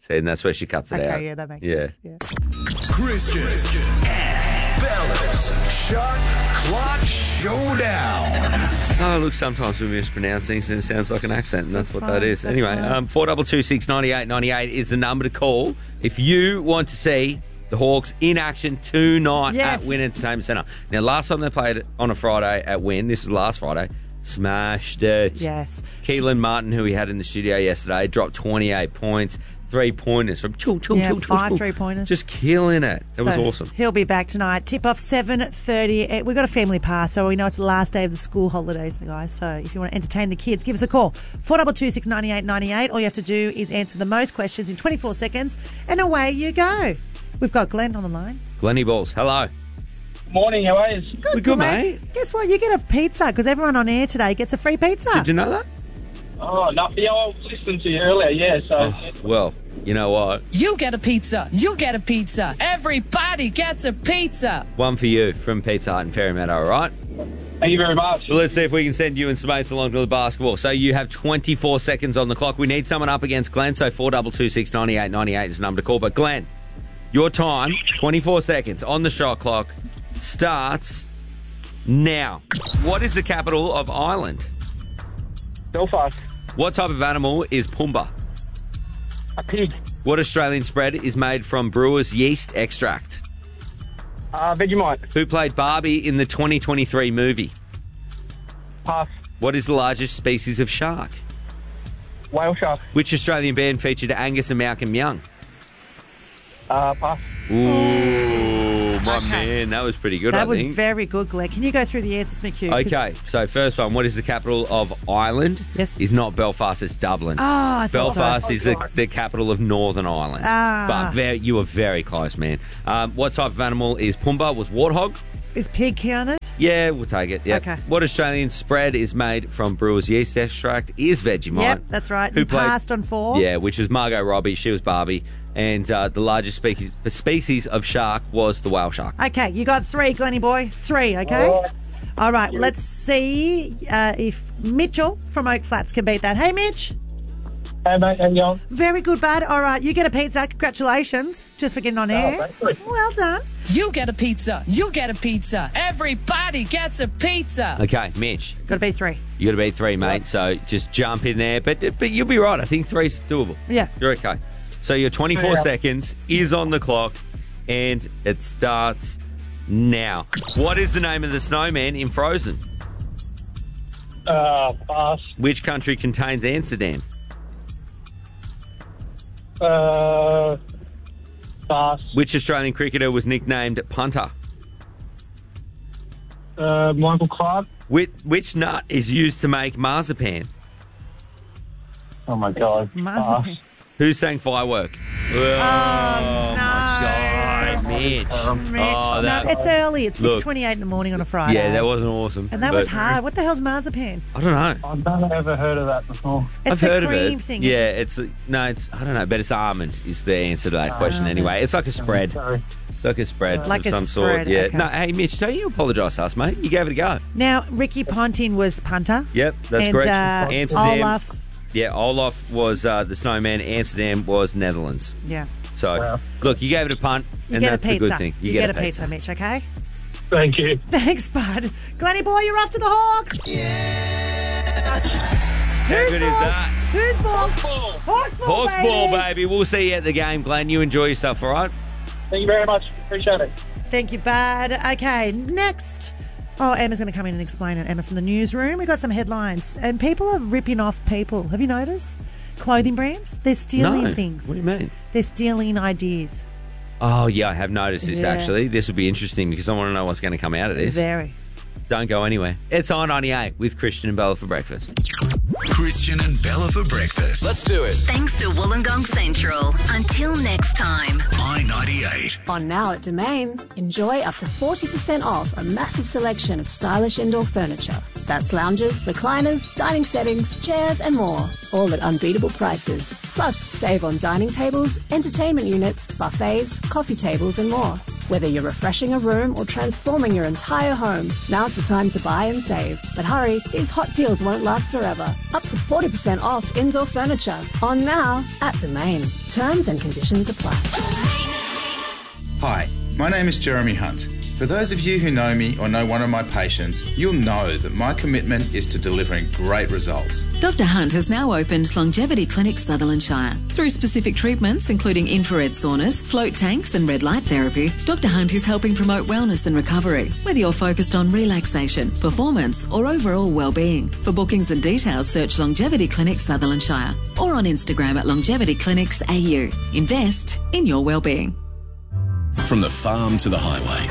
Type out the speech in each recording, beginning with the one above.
See, and that's where she cuts it out. Okay, yeah, that makes sense. Yeah. Christian and Bella's Shot Clock Showdown. Oh, look, sometimes we mispronounce things and it sounds like an accent, and that's what that is. Anyway, 4226 9898 is the number to call if you want to see the Hawks in action tonight at Wynn Entertainment Centre. Now, last time they played on a Friday at Wynn, this was last Friday, smashed it. Yes. Keelan Martin, who we had in the studio yesterday, dropped 28 points. 3-pointers from 5 3-pointers. Just killing it. It was awesome. He'll be back tonight. Tip off 7:30. We've got a family pass, so we know it's the last day of the school holidays, guys. So if you want to entertain the kids, give us a call. 4226 9898. All you have to do is answer the most questions in 24 seconds, and away you go. We've got Glenn on the line. Glenny Balls, hello. Morning, how are you? We're good, mate. Guess what? You get a pizza because everyone on air today gets a free pizza. Did you know that? Oh, no, yeah, I listened to you earlier, yeah. So, well, you know what? You get a pizza. You get a pizza. Everybody gets a pizza. One for you from Pizza Hut in Fairymeadow, all right? Thank you very much. Well, let's see if we can send you and Smace along to the basketball. So you have 24 seconds on the clock. We need someone up against Glenn, so 4226 9898 is the number to call. But Glenn, your time, 24 seconds on the shot clock, starts now. What is the capital of Ireland? Belfast. What type of animal is Pumbaa? A pig. What Australian spread is made from brewer's yeast extract? Vegemite. Who played Barbie in the 2023 movie? Pass. What is the largest species of shark? Whale shark. Which Australian band featured Angus and Malcolm Young? Pass. Ooh, my man, that was pretty good, I think. That was very good, Glenn. Can you go through the answers, McHugh? Okay, so first one, what is the capital of Ireland? Yes. Is not Belfast, it's Dublin. I thought Belfast is the capital of Northern Ireland. But you were very close, man. What type of animal is Pumbaa? Was warthog? Is pig counted? Yeah, we'll take it. Yep. Okay. What Australian spread is made from brewer's yeast extract? Is Vegemite. Yep, that's right. Who passed on 4? Yeah, which was Margot Robbie. She was Barbie. And the largest species of shark was the whale shark. Okay, you got 3, Glenny boy. 3, okay? All right, let's see if Mitchell from Oak Flats can beat that. Hey, Mitch. Hey, mate, how you going? Very good, bud. All right, you get a pizza. Congratulations. Just for getting on air. Well done. You get a pizza. You get a pizza. Everybody gets a pizza. Okay, Mitch. Got to beat 3. You got to beat 3, mate. So just jump in there. But you'll be right. I think 3's doable. Yeah. You're okay. So your 24 seconds is on the clock, and it starts now. What is the name of the snowman in Frozen? Pass. Which country contains Amsterdam? Pass. Which Australian cricketer was nicknamed Punter? Michael Clark. Which nut is used to make marzipan? Oh, my God. Marzipan. Who sang Firework? Oh, my God, Mitch. It's early. It's 6:28 in the morning on a Friday. Yeah, that wasn't awesome. And that was hard. What the hell's marzipan? I don't know. I've never ever heard of that before. It's I've heard the of it. cream thing. Yeah, I don't know, but it's almond is the answer to that question anyway. It's like a spread. Sorry. It's like a spread Like of a some spread, sort. Yeah. okay. No, hey, Mitch, don't you apologise to us, mate. You gave it a go. Now, Ricky Ponting was punter. Yep, that's and, correct. Amsterdam. Olaf. Yeah, Olaf was the snowman. Amsterdam was Netherlands. Yeah. So, look, you gave it a punt, and get that's a pizza. the good thing. You get a pizza, Mitch, okay? Thank you. Thanks, bud. Glenny boy, you're off to the Hawks. How good is ball? that? Who's ball? Hawks ball, Hawks ball, baby. We'll see you at the game, Glenn. You enjoy yourself, all right? Thank you very much. Appreciate it. Thank you, bud. Okay, next. Oh, Emma's going to come in and explain it. Emma from the newsroom. We've got some headlines. And people are ripping off people. Have you noticed? Clothing brands, they're stealing things. What do you mean? They're stealing ideas. Oh, yeah, I have noticed this, Yeah. actually. This will be interesting because I want to know what's going to come out of this. Very. Don't go anywhere. It's I-98 with Christian and Bella for breakfast. Christian and Bella for breakfast. Let's do it. Thanks to Wollongong Central. Until next time. I-98. On now at Domain, enjoy up to 40% off a massive selection of stylish indoor furniture. That's lounges, recliners, dining settings, chairs and more. All at unbeatable prices. Plus, save on dining tables, entertainment units, buffets, coffee tables and more. Whether you're refreshing a room or transforming your entire home, now's the time to buy and save. But hurry, these hot deals won't last forever. Up to 40% off indoor furniture. On now at Domain. Terms and conditions apply. Hi, my name is Jeremy Hunt. For those of you who know me or know one of my patients, you'll know that my commitment is to delivering great results. Dr. Hunt has now opened Longevity Clinic Sutherlandshire. Through specific treatments, including infrared saunas, float tanks and red light therapy, Dr. Hunt is helping promote wellness and recovery, whether you're focused on relaxation, performance or overall well-being. For bookings and details, search Longevity Clinic Sutherlandshire or on Instagram at Longevity Clinics AU. Invest in your well-being. From the farm to the highway,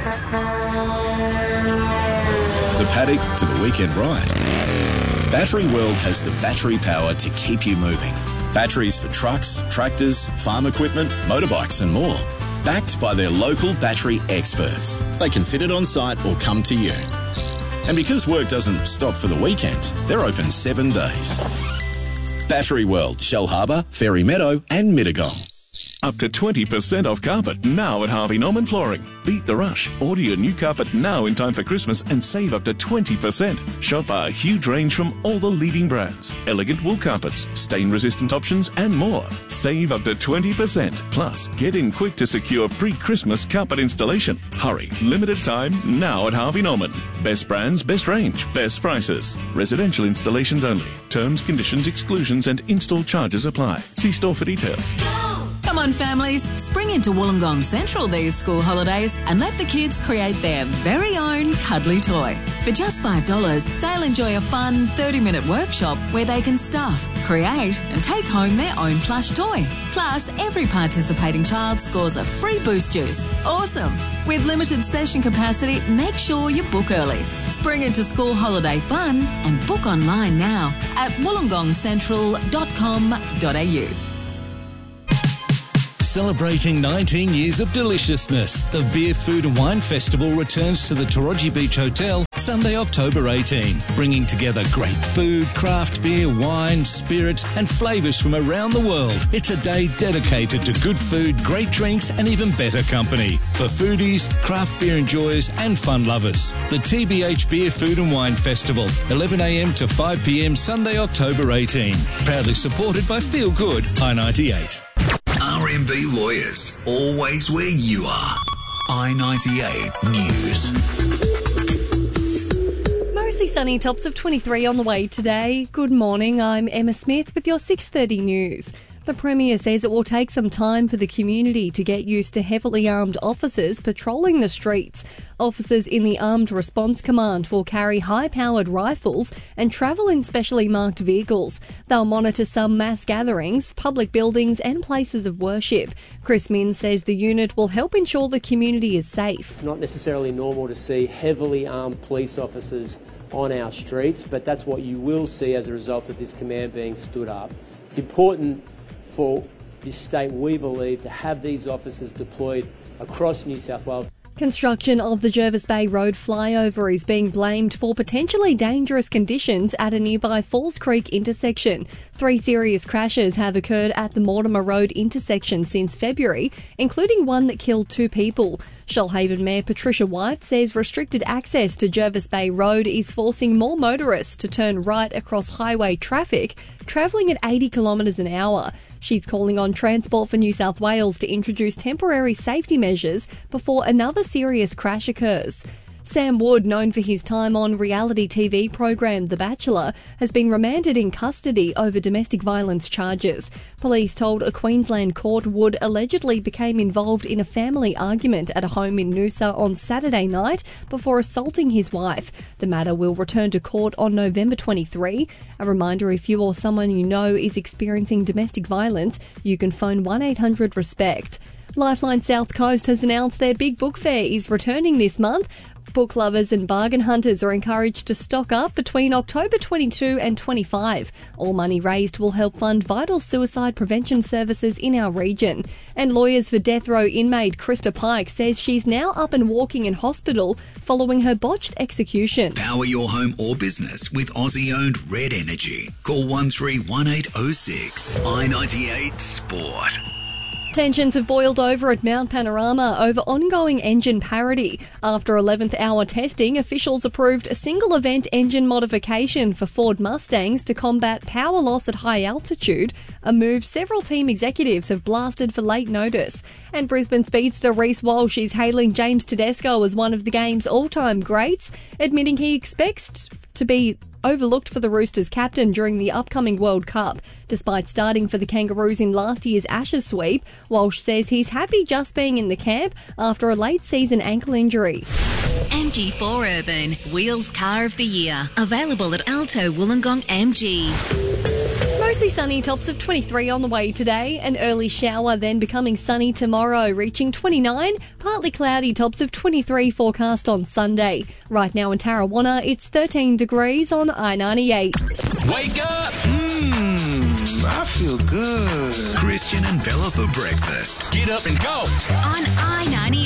the paddock to the weekend ride, Battery World has the battery power to keep you moving. Batteries for trucks, tractors, farm equipment, motorbikes and more. Backed by their local battery experts. They can fit it on site or come to you. And because work doesn't stop for the weekend, they're open 7 days. Battery World, Shellharbour, Fairy Meadow and Mittagong. Up to 20% off carpet now at Harvey Norman Flooring. Beat the rush. Order your new carpet now in time for Christmas and save up to 20%. Shop our huge range from all the leading brands. Elegant wool carpets, stain-resistant options and more. Save up to 20%. Plus, get in quick to secure pre-Christmas carpet installation. Hurry. Limited time now at Harvey Norman. Best brands, best range, best prices. Residential installations only. Terms, conditions, exclusions and install charges apply. See store for details. Come on, families, spring into Wollongong Central these school holidays and let the kids create their very own cuddly toy. For just $5, they'll enjoy a fun 30-minute workshop where they can stuff, create and take home their own plush toy. Plus, every participating child scores a free Boost Juice. Awesome! With limited session capacity, make sure you book early. Spring into school holiday fun and book online now at wollongongcentral.com.au. Celebrating 19 years of deliciousness, the Beer, Food and Wine Festival returns to the Taraji Beach Hotel Sunday, October 18, bringing together great food, craft beer, wine, spirits and flavours from around the world. It's a day dedicated to good food, great drinks and even better company for foodies, craft beer enjoyers and fun lovers. The TBH Beer, Food and Wine Festival, 11 a.m. to 5 p.m. Sunday, October 18. Proudly supported by Feel Good, I-98. RMB Lawyers, always where you are. I-98 News. Mostly sunny, tops of 23 on the way today. Good morning, I'm Emma Smith with your 6:30 news. The Premier says it will take some time for the community to get used to heavily armed officers patrolling the streets. Officers in the Armed Response Command will carry high-powered rifles and travel in specially marked vehicles. They'll monitor some mass gatherings, public buildings and places of worship. Chris Minns says the unit will help ensure the community is safe. It's not necessarily normal to see heavily armed police officers on our streets, but that's what you will see as a result of this command being stood up. It's important for this state, we believe, to have these officers deployed across New South Wales. Construction of the Jervis Bay Road flyover is being blamed for potentially dangerous conditions at a nearby Falls Creek intersection. 3 serious crashes have occurred at the Mortimer Road intersection since February, including one that killed 2 people. Shoalhaven Mayor Patricia White says restricted access to Jervis Bay Road is forcing more motorists to turn right across highway traffic, travelling at 80 kilometres an hour. She's calling on Transport for New South Wales to introduce temporary safety measures before another serious crash occurs. Sam Wood, known for his time on reality TV program The Bachelor, has been remanded in custody over domestic violence charges. Police told a Queensland court Wood allegedly became involved in a family argument at a home in Noosa on Saturday night before assaulting his wife. The matter will return to court on November 23. A reminder, if you or someone you know is experiencing domestic violence, you can phone 1-800-RESPECT. Lifeline South Coast has announced their Big Book Fair is returning this month. Book lovers and bargain hunters are encouraged to stock up between October 22 and 25. All money raised will help fund vital suicide prevention services in our region. And lawyers for death row inmate Krista Pike says she's now up and walking in hospital following her botched execution. Power your home or business with Aussie-owned Red Energy. Call 131806. I-98 Sport. Tensions have boiled over at Mount Panorama over ongoing engine parity. After 11th hour testing, officials approved a single-event engine modification for Ford Mustangs to combat power loss at high altitude, a move several team executives have blasted for late notice. And Brisbane speedster Reece Walsh is hailing James Tedesco as one of the game's all-time greats, admitting he expects to be overlooked for the Roosters captain during the upcoming World Cup. Despite starting for the Kangaroos in last year's Ashes sweep, Walsh says he's happy just being in the camp after a late-season ankle injury. MG4 Urban, Wheels Car of the Year. Available at Alto Wollongong MG. Mostly sunny, tops of 23 on the way today. An early shower, then becoming sunny tomorrow, reaching 29. Partly cloudy, tops of 23 forecast on Sunday. Right now in Tarrawanna, it's 13 degrees on I-98. Wake up! I feel good. Christian and Bella for breakfast. Get up and go. On I-98.